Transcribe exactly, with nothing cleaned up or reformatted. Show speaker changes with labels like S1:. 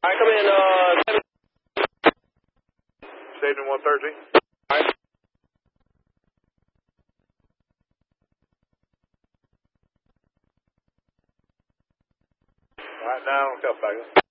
S1: right, come in, uh,
S2: Stadium one thirteen.
S1: all right.
S2: All right, nine on Cup Baggers.